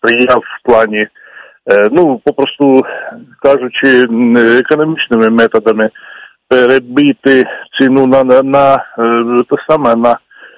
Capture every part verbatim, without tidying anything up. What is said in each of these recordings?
сприяв в плані, ну, попросту кажучи, економічними методами перебити ціну на, на, на те саме, на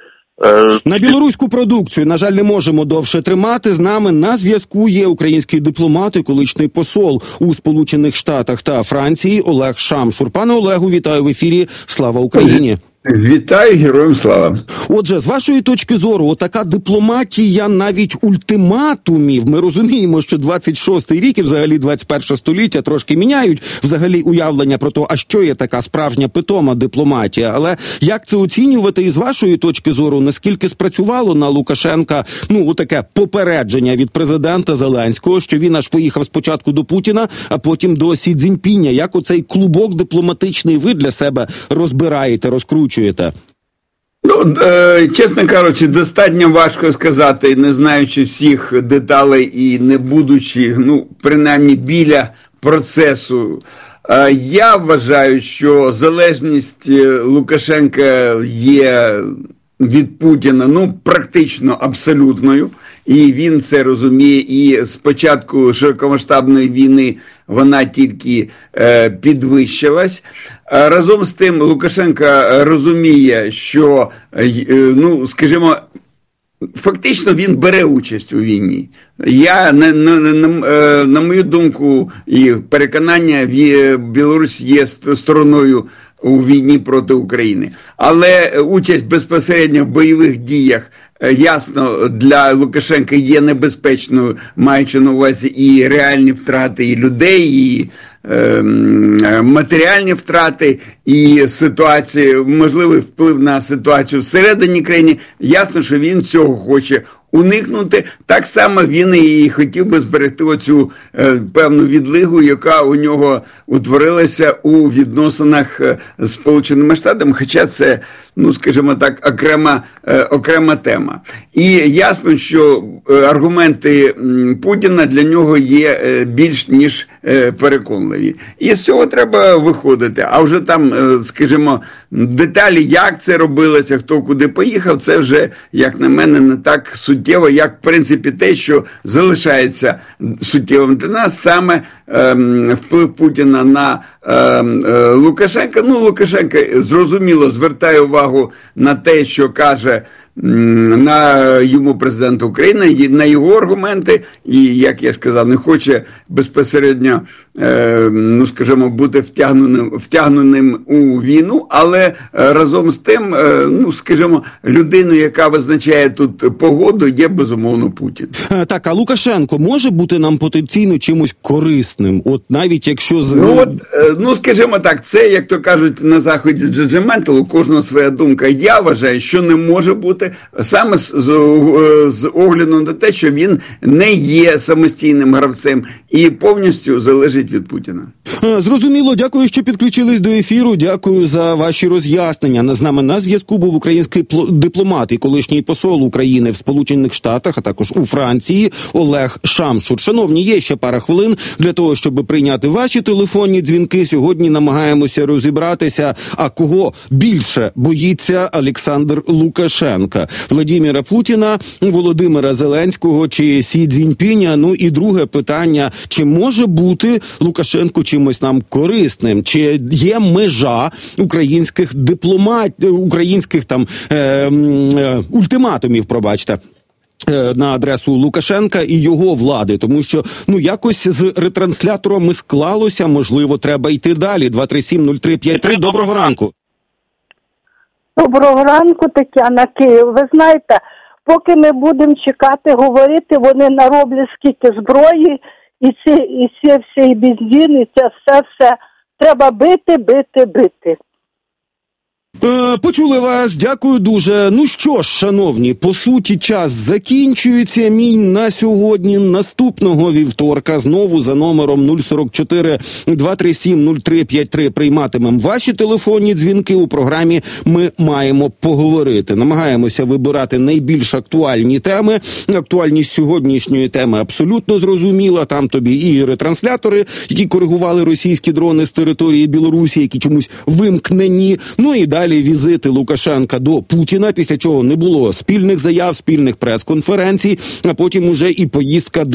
На білоруську продукцію, на жаль, не можемо довше тримати. З нами на зв'язку є український дипломат і колишній посол у Сполучених Штатах та Франції Олег Шамшур. Пане Олегу, вітаю в ефірі. Слава Україні! Вітаю, героям слава! Отже, з вашої точки зору, отака дипломатія навіть ультиматумів. Ми розуміємо, що двадцять шостий рік і взагалі двадцять перше століття трошки міняють взагалі уявлення про те, а що є така справжня питома дипломатія. Але як це оцінювати і з вашої точки зору, наскільки спрацювало на Лукашенка, ну, отаке попередження від президента Зеленського, що він аж поїхав спочатку до Путіна, а потім до Сі Цзіньпіня. Як оцей клубок дипломатичний ви для себе розбираєте, розкручуєте? Ну, е, чесно кажучи, достатньо важко сказати, не знаючи всіх деталей і не будучи, ну, принаймні біля процесу. Е, я вважаю, що залежність Лукашенка є від Путіна, ну, практично абсолютною, і він це розуміє, і з початку широкомасштабної війни вона тільки е, підвищилась. Разом з тим Лукашенко розуміє, що, е, ну, скажімо, фактично він бере участь у війні. Я, на, на, на, на мою думку і переконання, Білорусь є стороною у війні проти України. Але участь безпосередньо в бойових діях, ясно, для Лукашенка є небезпечною, маючи на увазі і реальні втрати і людей, і е, матеріальні втрати, і ситуації, можливий вплив на ситуацію всередині країни. Ясно, що він цього хоче уникнути. Так само він і хотів би зберегти оцю е, певну відлигу, яка у нього утворилася у відносинах з Сполученими Штатами, хоча це, ну, скажімо так, окрема, е, окрема тема. І ясно, що аргументи Путіна для нього є е, більш ніж е, переконливі. І з цього треба виходити. А вже там, е, скажімо, деталі, як це робилося, хто куди поїхав, це вже, як на мене, не так суттєво, як, в принципі, те, що залишається суттєвим для нас, саме ем, вплив Путіна на ем, е, Лукашенка. Ну, Лукашенко, зрозуміло, звертає увагу на те, що каже на йому президент України, на його аргументи, і, як я сказав, не хоче безпосередньо, е, ну, скажімо, бути втягненим, втягненим у війну, але разом з тим, е, ну, скажімо, людиною, яка визначає тут погоду, є, безумовно, Путін. Так, а Лукашенко може бути нам потенційно чимось корисним? От навіть якщо... З... Ну, от, е, ну, скажімо так, це, як то кажуть на Заході джеджементал, у кожного своя думка. Я вважаю, що не може бути, саме з, з, з огляду на те, що він не є самостійним гравцем і повністю залежить від Путіна. Зрозуміло, дякую, що підключились до ефіру, дякую за ваші роз'яснення. З нами на зв'язку був український дипломат і колишній посол України в Сполучених Штатах, а також у Франції Олег Шамшур. Шановні, є ще пара хвилин для того, щоб прийняти ваші телефонні дзвінки. Сьогодні намагаємося розібратися, а кого більше боїться Олександр Лукашенка. Владимира Путіна, Володимира Зеленського чи Сі Цзіньпіня? Ну і друге питання, чи може бути Лукашенко чимось нам корисним? Чи є межа українських дипломатів, українських там е, е, ультиматумів, пробачте, на адресу Лукашенка і його влади, тому що, ну, якось з ретрансляторами склалося, можливо, треба йти далі. два три сім нуль три п'ять три. Доброго ранку. Доброго ранку, Тетяна, Київ. Ви знаєте, поки ми будемо чекати, говорити, вони нароблять скільки зброї, і ці, і ці всі бензин, і це все-все. Треба бити, бити, бити. Е, почули вас, дякую дуже. Ну що ж, шановні, по суті, час закінчується мій на сьогодні. Наступного вівторка знову за номером нуль сорок чотири два три сім нуль три п'ять три прийматимемо ваші телефонні дзвінки. У програмі «Ми маємо поговорити». Намагаємося вибирати найбільш актуальні теми. Актуальність сьогоднішньої теми абсолютно зрозуміла. Там тобі і ретранслятори, які коригували російські дрони з території Білорусі, які чомусь вимкнені. Ну і далі візити Лукашенка до Путіна, після чого не було спільних заяв, спільних прес-конференцій, а потім уже і поїздка до